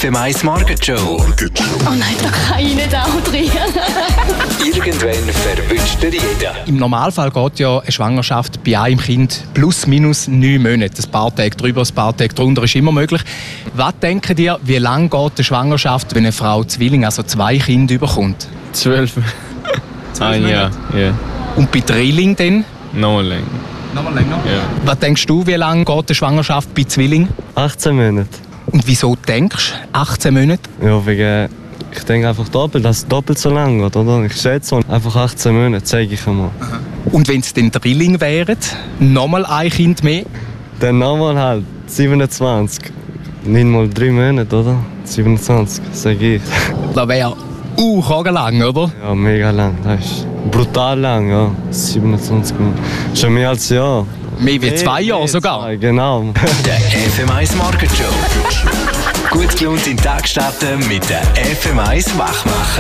FM1 Morgenshow. Oh nein, da kann ich nicht auch drin. Irgendwann verwünscht ihr jeden. Im Normalfall geht ja eine Schwangerschaft bei einem Kind plus minus 9 Monate. Ein paar Tage drüber, ein paar Tage drunter ist immer möglich. Was denkt ihr, wie lange geht eine Schwangerschaft, wenn eine Frau Zwilling, also 2 Kinder, bekommt? 12. 1 Jahr, ja. Und bei Drilling dann? Noch länger. Noch mal länger? Ja. Was denkst du, wie lange geht eine Schwangerschaft bei Zwilling? 18 Monate. Und wieso denkst du 18 Monate? Ja, wegen, ich denke einfach doppelt, dass es doppelt so lang geht, oder? Ich schätze mal, einfach 18 Monate, sage ich einmal. Und wenn es dann Drilling wären, nochmal ein Kind mehr? Dann nochmal halt 27. Nicht mal 3 Monate, oder? 27, sage ich. Das wäre lang, oder? Ja, mega lang. Das ist brutal lang, ja. 27 Monate. Schon mehr als ein Jahr. Mehr wie 2 Jahre sogar. Ja, genau. Der FM1 Morgenshow. Gut gelohnt in den Tag starten mit der FM1 Wachmacher.